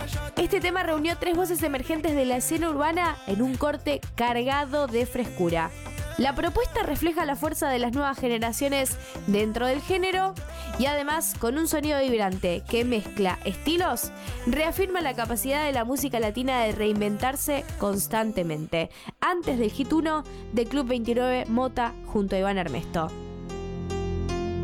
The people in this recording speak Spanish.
Este tema reunió 3 voces emergentes de la escena urbana en un corte cargado de frescura. La propuesta refleja la fuerza de las nuevas generaciones dentro del género y además con un sonido vibrante que mezcla estilos, reafirma la capacidad de la música latina de reinventarse constantemente. Antes del hit 1 de Club 29, Mota junto a Iván Armesto.